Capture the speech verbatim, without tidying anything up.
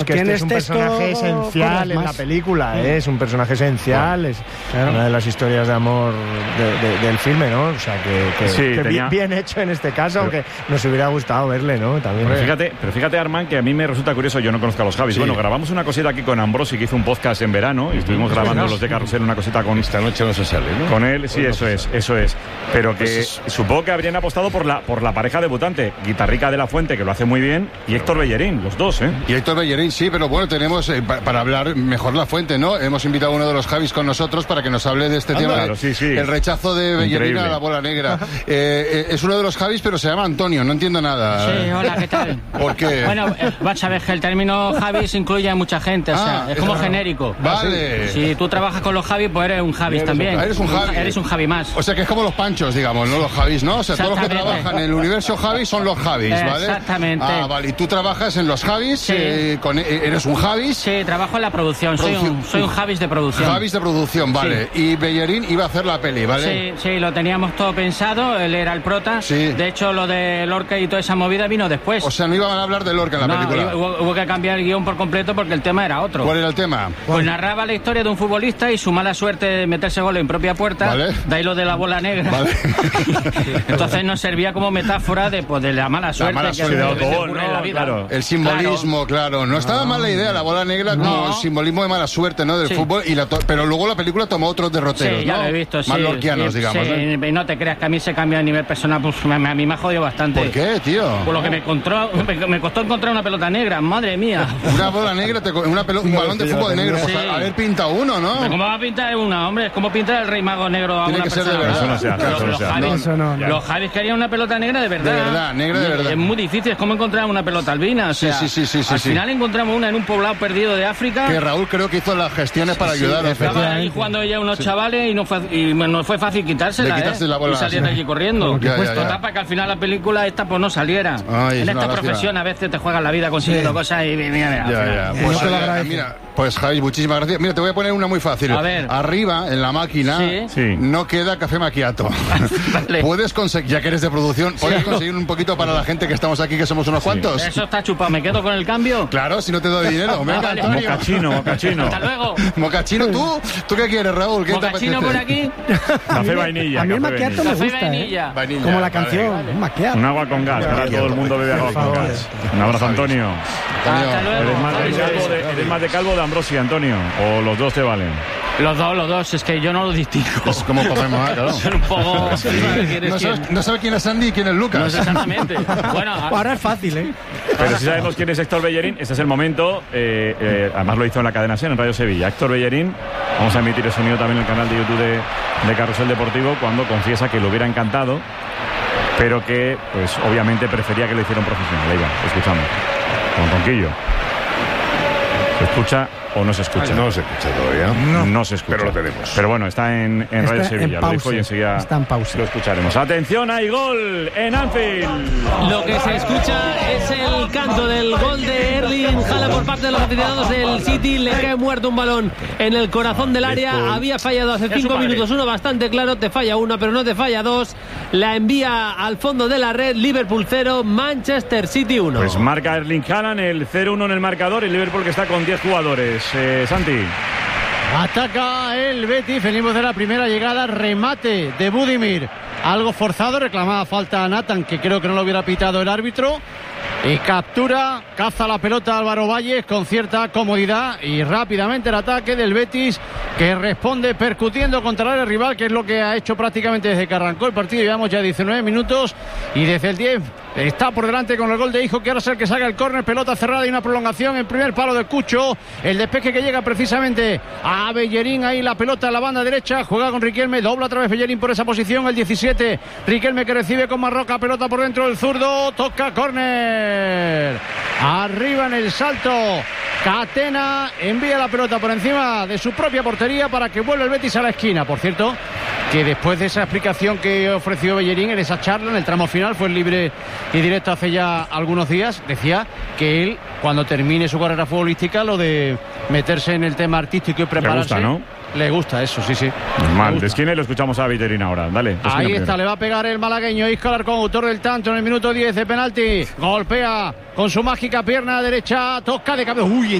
Que este es un personaje esencial en la película, ¿eh? Es un personaje esencial, es claro. Una de las historias de amor de, de, del filme, ¿no? O sea, que, que, sí, que tenía... bien hecho en este caso, pero... aunque nos hubiera gustado verle, ¿no? También. Pero fíjate, pero fíjate, Armand, que a mí me resulta curioso, yo no conozco a los Javis. Sí. Bueno, grabamos una cosita aquí con Ambrosi, que hizo un podcast en verano, y estuvimos grabando los de Carrusel, una cosita con... Esta noche no se sale, ¿no? Con él, sí, eso es, eso es. Pero que pues es... supongo que habrían apostado por la, por la pareja debutante, Guitarrica de la Fuente, que lo hace muy bien, y Héctor Bellerín, los dos, ¿eh? Y Héctor Bellerín, sí, pero bueno, tenemos, eh, para, para hablar mejor La Fuente, ¿no? Hemos invitado a uno de los Javis con nosotros para que nos hable de este ah, tema, claro, sí, sí. El rechazo de Bellerín Increíble. A la bola negra. eh, eh, es uno de los Javis, pero se llama Antonio, no entiendo nada. Sí, hola, ¿qué tal? ¿Por qué? Bueno, eh, vas a ver que el término Javis incluye a mucha gente, o sea, ah, es como es genérico. Vale. Si tú trabajas con los Javis, pues eres un Javis también. Eres un Javi. Eres un Javi más. O sea, que es como los Panchos, digamos, ¿no? Los Javis, ¿no? O sea, todos los que trabajan en el universo Javis son los Javis, ¿vale? Exactamente. Ah, vale. Y tú trabajas en los Javis, sí. eh, con, eres un Javis. Sí, trabajo en la producción, soy un, soy un Javis de producción. Javis de producción, vale. Sí. Y Bellerín iba a hacer la peli, ¿vale? Sí, sí, lo teníamos todo pensado, él era el prota. Sí. De hecho, lo de Lorca y toda esa movida vino después. O sea, no iban a hablar de Lorca en la no, película. Hubo, hubo que cambiar el guión por completo porque el tema era otro. ¿Cuál era el tema? Pues narraba la historia de un futbolista y su mala suerte de meterse gol en propia puerta. Vale. De ahí lo de la bola negra. Vale. Entonces nos servía como metáfora de, pues, de la mala suerte, la mala suerte que de ocurre no, en la vida. Claro. El simbolismo, claro. claro. No estaba no. mal la idea, la bola negra como no. simbolismo de mala suerte, ¿no? Del sí. fútbol. Y la pero luego la película tomó otros derroteros, sí, ya ¿no? lo he visto, sí. Más lorquianos, sí, digamos. Sí. ¿eh? Y no te creas que a mí se cambia a nivel personal, pues a mí me ha jodido bastante. ¿Por qué, tío? Por lo que me, encontró, me, me costó encontrar una pelota negra, madre mía. Una bola negra, te, una pelo, un balón de fútbol negro. Sí. Pues haber pintado uno, ¿no? ¿Cómo va a pintar una, hombre? Es como pintar el Rey Mago negro a Tiene una que persona. Ser de verdad. Eso no se hace, los, eso los, no Javis, eso no, los Javis querían una pelota negra de verdad. De verdad, negra de verdad. Es muy difícil, es como encontrar una pelota albina. O sea, sí, sí, sí, sí, al sí, final sí. encontramos una en un poblado perdido de África. Que Raúl creo que hizo las gestiones para sí, ayudar. Estaban ahí jugando ya unos sí. chavales y no fue, y no fue fácil quitársela, ¿eh? La bola, y salían de allí corriendo. Ya, ya, ya. Para que al final la película esta pues no saliera. Ay, en esta profesión a veces te juegas la vida consiguiendo sí. cosas y mira, mira, ya, ya. Pues, no eh, mira, pues Javi, muchísimas gracias. Mira, te voy a poner una muy fácil. A ver. Arriba, en la máquina, sí. Sí. no queda café macchiato. Vale. Puedes conseguir, ya que eres de producción, puedes sí. conseguir un poquito para la gente que estamos aquí, que somos unos sí. cuantos. Eso está chupado, ¿me quedo con el cambio? Claro, si no te doy dinero. Venga, vale. Antonio. Mocachino, mocachino. Hasta luego. Mocachino, ¿tú? ¿Tú qué quieres, Raúl? ¿Qué mocachino te por aquí. Café vainilla. A mí el macchiato me café gusta, vainilla. ¿eh? Vainilla. Como la canción, vale, vale. un macchiato. Un agua con gas, ahora todo el mundo bebe agua con gas. Un abrazo, Antonio. Hasta luego. ¿Eres más, de calvo de, ¿Eres más de calvo de Ambrosi, Antonio? ¿O los dos te valen? Los dos, los dos, es que yo no lo distingo. Es como papá, claro. Son un poco... no, sabes, no sabe quién es Andy y quién es Lucas. No sé exactamente. Bueno, ahora es fácil, ¿eh? Pero si sabemos quién es Héctor Bellerín, este es el momento. Eh, eh, además lo hizo en la cadena SER, en Radio Sevilla. Héctor Bellerín, vamos a emitir el sonido también en el canal de YouTube de, de Carrusel Deportivo, cuando confiesa que le hubiera encantado, pero que, pues, obviamente prefería que lo hiciera un profesional. Ahí va, escuchamos. Con Ronquillo. ¿Se escucha o no se escucha? No se escucha todavía. No, no se escucha. Pero lo tenemos. Pero bueno, está en, en Radio Sevilla. En lo dijo y enseguida está en pausa. Lo escucharemos. Atención, hay gol en Anfield. Lo que se escucha es el canto del gol de Erling Haaland por parte de los aficionados del City. Le cae muerto un balón en el corazón del área. Había fallado hace cinco minutos uno bastante claro. Te falla uno, pero no te falla dos. La envía al fondo de la red. Liverpool cero, Manchester City uno. Pues marca Erling Haaland el cero uno en el marcador. El Liverpool que está con diez jugadores. Eh, Santi. Ataca el Betis, venimos de la primera llegada, remate de Budimir, algo forzado, reclamaba falta a Nathan, que creo que no lo hubiera pitado el árbitro, y captura, caza la pelota Álvaro Valles con cierta comodidad y rápidamente el ataque del Betis, que responde percutiendo contra el rival, que es lo que ha hecho prácticamente desde que arrancó el partido. Llevamos ya diecinueve minutos y desde el diez está por delante con el gol de Hijo, que ahora es el que saca el córner, pelota cerrada y una prolongación en primer palo de Cucho, el despeje que llega precisamente a Bellerín, ahí la pelota a la banda derecha, juega con Riquelme, dobla otra vez Bellerín por esa posición, el diecisiete, Riquelme que recibe con Marroca, pelota por dentro del zurdo, toca córner, arriba en el salto, Catena envía la pelota por encima de su propia portería para que vuelva el Betis a la esquina. Por cierto, que después de esa explicación que ofreció Bellerín en esa charla, en el tramo final, fue libre y directo hace ya algunos días, decía que él, cuando termine su carrera futbolística, lo de meterse en el tema artístico y prepararse... Le gusta, ¿no? Le gusta eso, sí, sí. Mal, de esquina y lo escuchamos a Bellerín ahora. Dale. Ahí está, le va a pegar el malagueño Isco Alarcón, autor del tanto en el minuto diez de penalti. Golpea con su mágica pierna derecha, toca de cabeza. Uy,